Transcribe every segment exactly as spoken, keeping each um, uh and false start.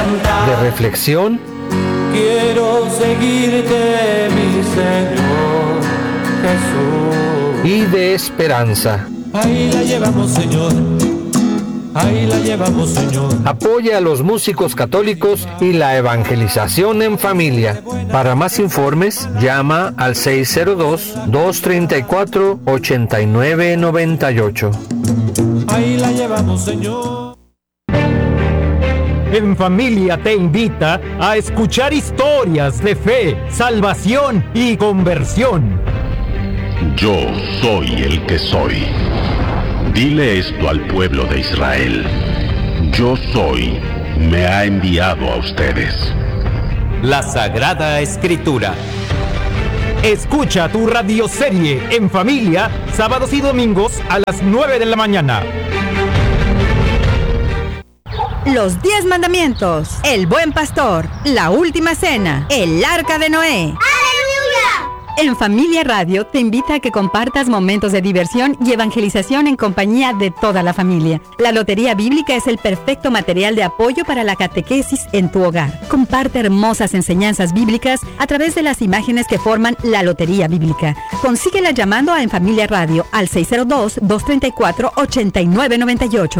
cantar, de reflexión, quiero seguirte, mi Señor Jesús. Y de esperanza. Ahí la llevamos, Señor. Ahí la llevamos, Señor. Apoya a los músicos católicos y la evangelización en familia. Para más informes, llama al seis cero dos, dos tres cuatro, ocho nueve nueve ocho. Ahí la llevamos, Señor. En Familia te invita a escuchar historias de fe, salvación y conversión. Yo soy el que soy. Dile esto al pueblo de Israel. Yo soy, me ha enviado a ustedes. La Sagrada Escritura. Escucha tu radioserie En Familia, sábados y domingos a las nueve de la mañana. Los diez mandamientos, el buen pastor, la última cena, el arca de Noé. ¡Aleluya! En Familia Radio te invita a que compartas momentos de diversión y evangelización en compañía de toda la familia. La Lotería Bíblica es el perfecto material de apoyo para la catequesis en tu hogar. Comparte hermosas enseñanzas bíblicas a través de las imágenes que forman la Lotería Bíblica. Consíguela llamando a En Familia Radio al seis cero dos, dos tres cuatro, ocho nueve nueve ocho.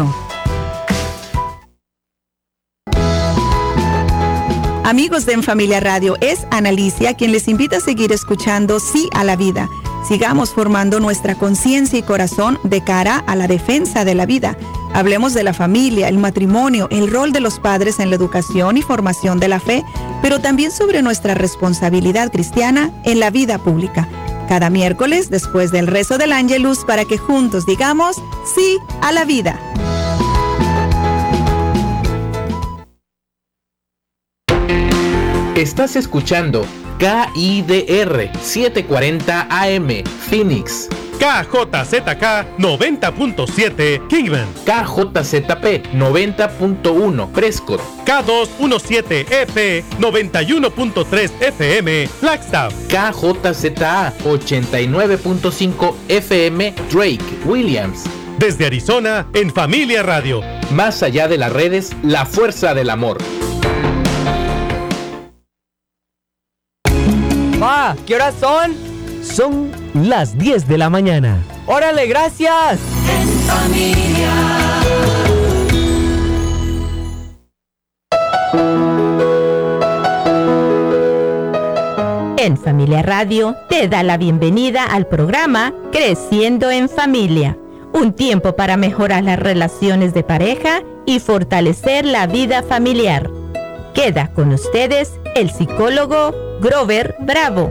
Amigos de En Familia Radio, es Analicia quien les invita a seguir escuchando Sí a la Vida. Sigamos formando nuestra conciencia y corazón de cara a la defensa de la vida. Hablemos de la familia, el matrimonio, el rol de los padres en la educación y formación de la fe, pero también sobre nuestra responsabilidad cristiana en la vida pública. Cada miércoles, después del rezo del Ángelus, para que juntos digamos Sí a la Vida. Estás escuchando K I D R setecientos cuarenta A M Phoenix, K J Z K noventa punto siete Kingman, K J Z P noventa punto uno Prescott, K doscientos diecisiete F noventa y uno punto tres F M Flagstaff, K J Z A ochenta y nueve punto cinco F M Drake, Williams. Desde Arizona, En Familia Radio. Más allá de las redes, la fuerza del amor. Pa, ¿qué horas son? Son las diez de la mañana. ¡Órale, gracias! En Familia. En Familia Radio te da la bienvenida al programa Creciendo en Familia. Un tiempo para mejorar las relaciones de pareja y fortalecer la vida familiar. Queda con ustedes el psicólogo Grover Bravo.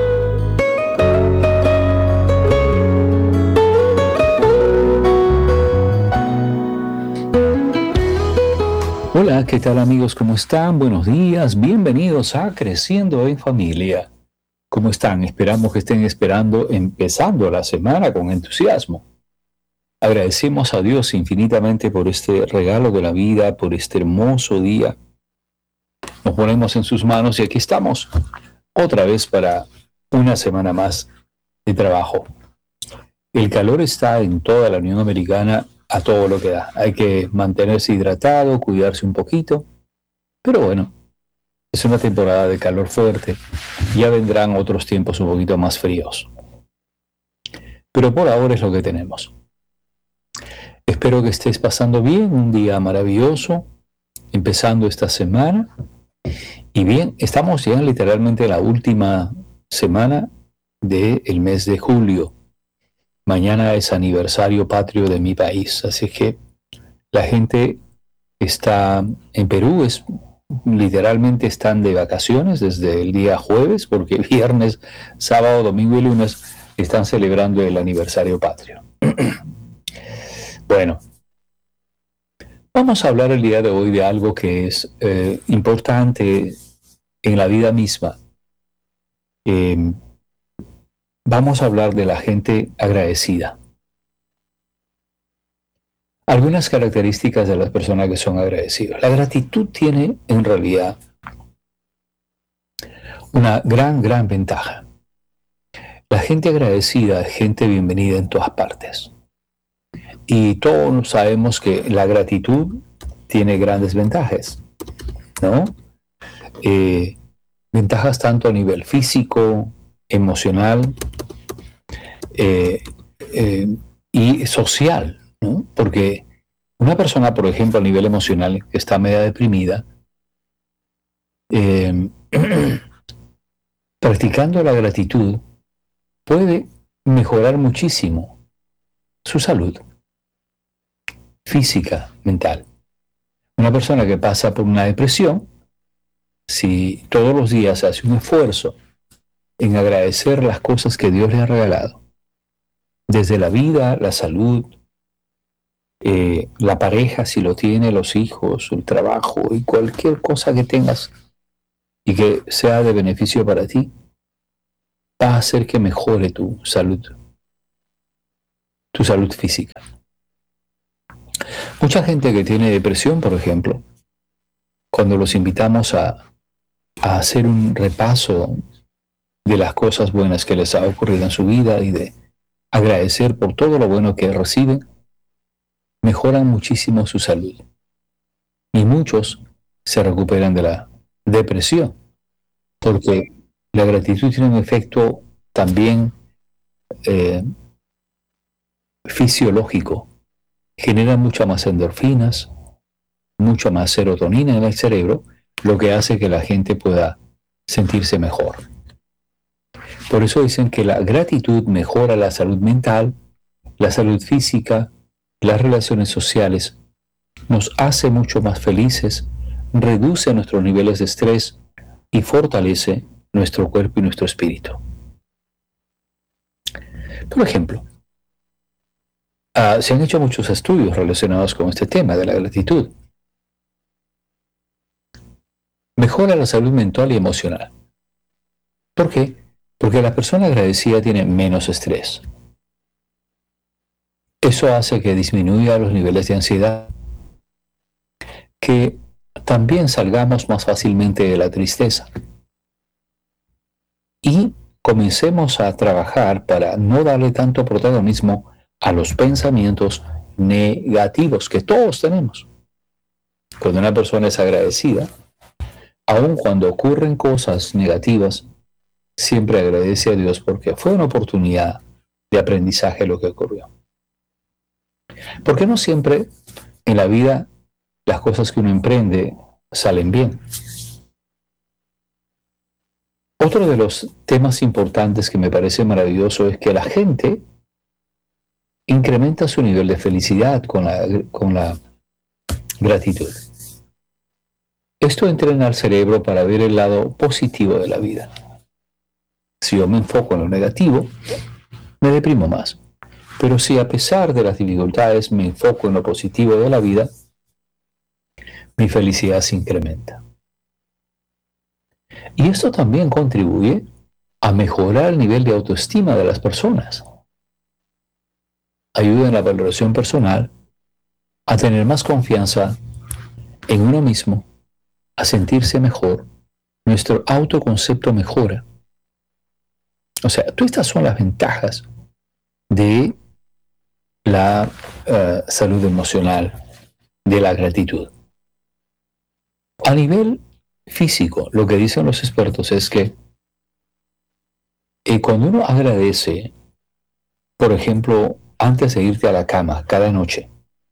Hola, ¿qué tal amigos? ¿Cómo están? Buenos días, bienvenidos a Creciendo en Familia. ¿Cómo están? Esperamos que estén esperando, empezando la semana con entusiasmo. Agradecemos a Dios infinitamente por este regalo de la vida, por este hermoso día. Nos ponemos en sus manos y aquí estamos otra vez para una semana más de trabajo. El calor está en toda la Unión Americana a todo lo que da. Hay que mantenerse hidratado, cuidarse un poquito. Pero bueno, es una temporada de calor fuerte. Ya vendrán otros tiempos un poquito más fríos. Pero por ahora es lo que tenemos. Espero que estés pasando bien, un día maravilloso, empezando esta semana. Y bien, estamos ya literalmente en la última semana del mes de julio. Mañana es aniversario patrio de mi país, así que la gente está en Perú, es, literalmente están de vacaciones desde el día jueves, porque viernes, sábado, domingo y lunes están celebrando el aniversario patrio. Bueno, vamos a hablar el día de hoy de algo que es eh, importante en la vida misma. Eh, vamos a hablar de la gente agradecida. Algunas características de las personas que son agradecidas. La gratitud tiene en realidad una gran, gran ventaja. La gente agradecida es gente bienvenida en todas partes. Y todos sabemos que la gratitud tiene grandes ventajas. ¿no? Eh, ventajas tanto a nivel físico, emocional eh, eh, y social, ¿no? Porque una persona, por ejemplo, a nivel emocional, que está media deprimida, eh, practicando la gratitud, puede mejorar muchísimo su salud física, mental. Una persona que pasa por una depresión, si todos los días hace un esfuerzo en agradecer las cosas que Dios le ha regalado, desde la vida, la salud, eh, la pareja, si lo tiene, los hijos, el trabajo y cualquier cosa que tengas y que sea de beneficio para ti, va a hacer que mejore tu salud, tu salud física. Mucha gente que tiene depresión, por ejemplo, cuando los invitamos a, a hacer un repaso de las cosas buenas que les ha ocurrido en su vida y de agradecer por todo lo bueno que reciben, mejoran muchísimo su salud. Y muchos se recuperan de la depresión, porque la gratitud tiene un efecto también eh, fisiológico. Genera muchas más endorfinas, mucha más serotonina en el cerebro, lo que hace que la gente pueda sentirse mejor. Por eso dicen que la gratitud mejora la salud mental, la salud física, las relaciones sociales, nos hace mucho más felices, reduce nuestros niveles de estrés y fortalece nuestro cuerpo y nuestro espíritu. Por ejemplo, uh, se han hecho muchos estudios relacionados con este tema de la gratitud. Mejora la salud mental y emocional. ¿Por qué? Porque la persona agradecida tiene menos estrés. Eso hace que disminuya los niveles de ansiedad, que también salgamos más fácilmente de la tristeza y comencemos a trabajar para no darle tanto protagonismo a los pensamientos negativos que todos tenemos. Cuando una persona es agradecida, aun cuando ocurren cosas negativas, siempre agradece a Dios porque fue una oportunidad de aprendizaje lo que ocurrió. Porque no siempre en la vida las cosas que uno emprende salen bien. Otro de los temas importantes que me parece maravilloso es que la gente incrementa su nivel de felicidad con la, con la gratitud. Esto entrena al cerebro para ver el lado positivo de la vida. Si yo me enfoco en lo negativo, me deprimo más. Pero si a pesar de las dificultades me enfoco en lo positivo de la vida, mi felicidad se incrementa. Y esto también contribuye a mejorar el nivel de autoestima de las personas. Ayuda en la valoración personal, a tener más confianza en uno mismo, a sentirse mejor. Nuestro autoconcepto mejora. O sea, todas estas son las ventajas de la uh, salud emocional, de la gratitud. A nivel físico, lo que dicen los expertos es que eh, cuando uno agradece, por ejemplo, antes de irte a la cama cada noche,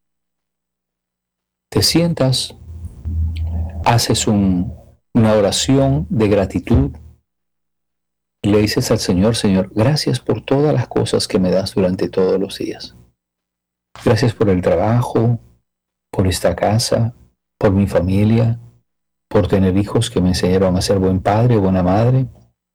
te sientas, haces un, una oración de gratitud y le dices al Señor: Señor, gracias por todas las cosas que me das durante todos los días. Gracias por el trabajo, por esta casa, por mi familia, por tener hijos que me enseñaron a ser buen padre o buena madre,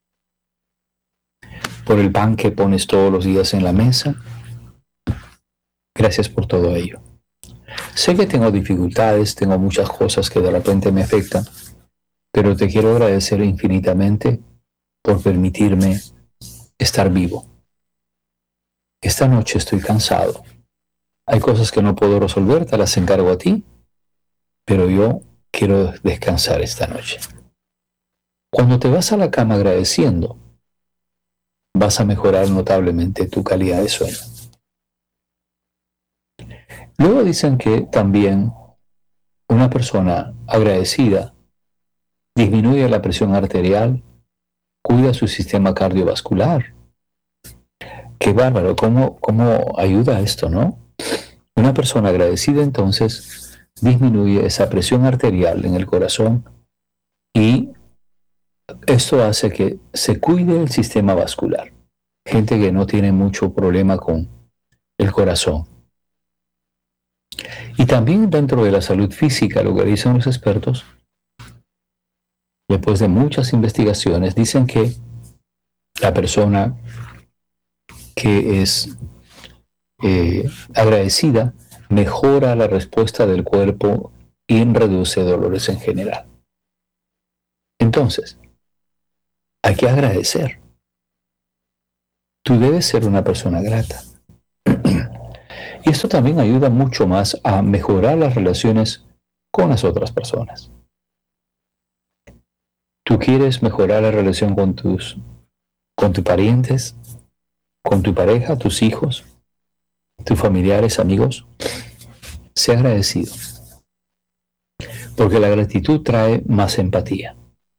por el pan que pones todos los días en la mesa. Gracias por todo ello. Sé que tengo dificultades, tengo muchas cosas que de repente me afectan, pero te quiero agradecer infinitamente por permitirme estar vivo. Esta noche estoy cansado. Hay cosas que no puedo resolver, te las encargo a ti, pero yo quiero descansar esta noche. Cuando te vas a la cama agradeciendo, vas a mejorar notablemente tu calidad de sueño. Luego dicen que también una persona agradecida disminuye la presión arterial, cuida su sistema cardiovascular. Qué bárbaro, ¿cómo, cómo ayuda esto, no? Una persona agradecida entonces disminuye esa presión arterial en el corazón y esto hace que se cuide el sistema vascular. Gente que no tiene mucho problema con el corazón. Y también dentro de la salud física, lo que dicen los expertos, después de muchas investigaciones, dicen que la persona que es eh, agradecida mejora la respuesta del cuerpo y reduce dolores en general. Entonces, hay que agradecer. Tú debes ser una persona grata. Y esto también ayuda mucho más a mejorar las relaciones con las otras personas. ¿Tú quieres mejorar la relación con tus, con tus parientes, con tu pareja, tus hijos, tus familiares, amigos? Sé agradecido. Porque la gratitud trae más empatía.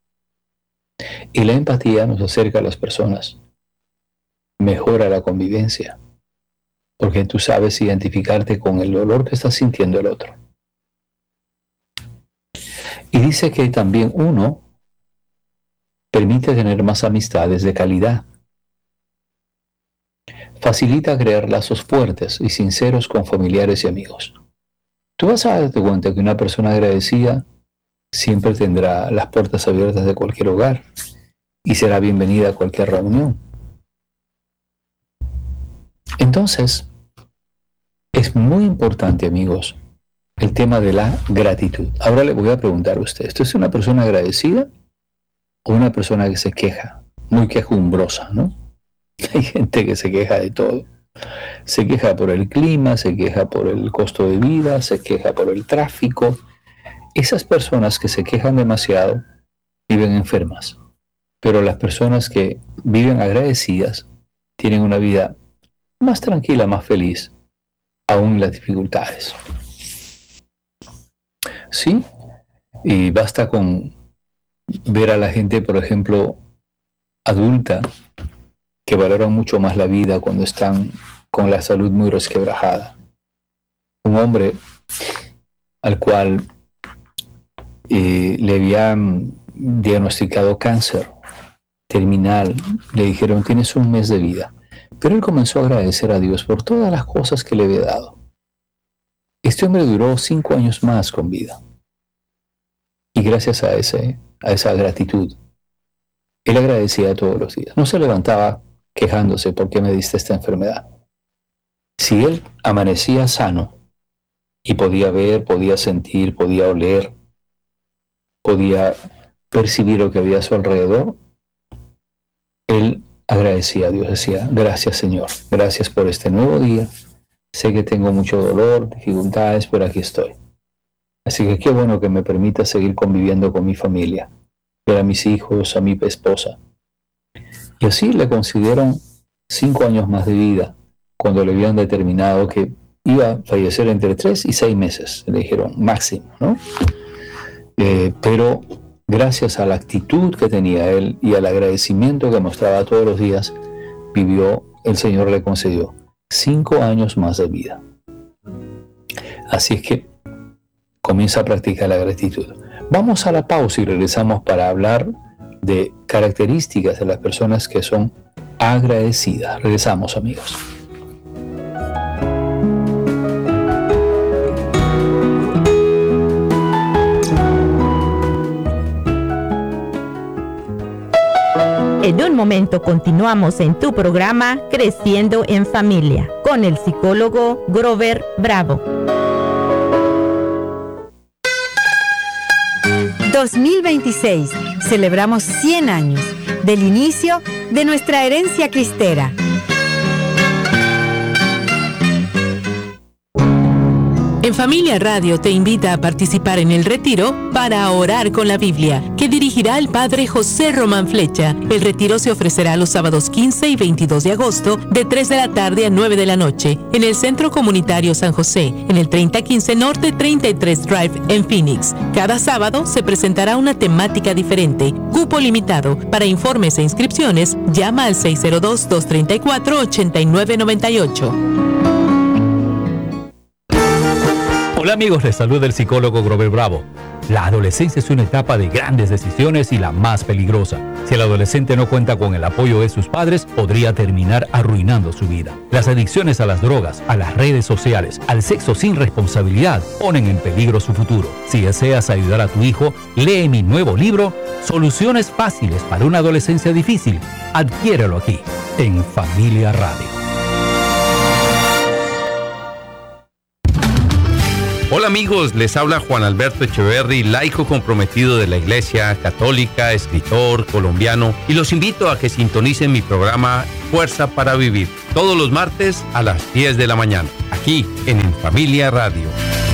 Y la empatía nos acerca a las personas. Mejora la convivencia. Porque tú sabes identificarte con el dolor que está sintiendo el otro. Y dice que también uno permite tener más amistades de calidad. Facilita crear lazos fuertes y sinceros con familiares y amigos. Tú vas a darte cuenta que una persona agradecida siempre tendrá las puertas abiertas de cualquier hogar y será bienvenida a cualquier reunión. Entonces, es muy importante, amigos, el tema de la gratitud. Ahora le voy a preguntar a usted, ¿usted es una persona agradecida o una persona que se queja? Muy quejumbrosa, ¿no? Hay gente que se queja de todo. Se queja por el clima, se queja por el costo de vida, se queja por el tráfico. Esas personas que se quejan demasiado viven enfermas. Pero las personas que viven agradecidas tienen una vida más tranquila, más feliz, aún en las dificultades. Sí, y basta con ver a la gente, por ejemplo, adulta, que valoran mucho más la vida cuando están con la salud muy resquebrajada. Un hombre al cual eh, le habían diagnosticado cáncer terminal, le dijeron, tienes un mes de vida. Pero él comenzó a agradecer a Dios por todas las cosas que le había dado. Este hombre duró cinco años más con vida. Y gracias a, ese, a esa gratitud, él agradecía todos los días. No se levantaba quejándose por qué me diste esta enfermedad. Si él amanecía sano y podía ver, podía sentir, podía oler, podía percibir lo que había a su alrededor, él agradecía a Dios, decía, gracias Señor, gracias por este nuevo día. Sé que tengo mucho dolor, dificultades, pero aquí estoy. Así que qué bueno que me permita seguir conviviendo con mi familia, ver a mis hijos, a mi esposa. Y así le concedieron cinco años más de vida, cuando le habían determinado que iba a fallecer entre tres y seis meses, le dijeron máximo, ¿no? Eh, pero gracias a la actitud que tenía él y al agradecimiento que mostraba todos los días, vivió, el Señor le concedió cinco años más de vida. Así es que comienza a practicar la gratitud. Vamos a la pausa y regresamos para hablar de características de las personas que son agradecidas. Regresamos, amigos. En un momento continuamos en tu programa Creciendo en Familia con el psicólogo Grover Bravo. dos mil veintiséis, celebramos cien años del inicio de nuestra herencia cristera. En Familia Radio te invita a participar en el retiro para orar con la Biblia, que dirigirá el Padre José Román Flecha. El retiro se ofrecerá los sábados quince y veintidós de agosto de tres de la tarde a nueve de la noche en el Centro Comunitario San José, en el treinta quince Norte treinta y tres Drive en Phoenix. Cada sábado se presentará una temática diferente, cupo limitado. Para informes e inscripciones, llama al seis cero dos, dos tres cuatro, ocho nueve nueve ocho. Hola amigos, les saluda el psicólogo Grover Bravo. La adolescencia es una etapa de grandes decisiones y la más peligrosa. Si el adolescente no cuenta con el apoyo de sus padres, podría terminar arruinando su vida. Las adicciones a las drogas, a las redes sociales, al sexo sin responsabilidad, ponen en peligro su futuro. Si deseas ayudar a tu hijo, lee mi nuevo libro, Soluciones Fáciles para una Adolescencia Difícil. Adquiérelo aquí, en Familia Radio. Hola amigos, les habla Juan Alberto Echeverry, laico comprometido de la Iglesia Católica, escritor colombiano, y los invito a que sintonicen mi programa Fuerza para Vivir, todos los martes a las diez de la mañana, aquí en En Familia Radio.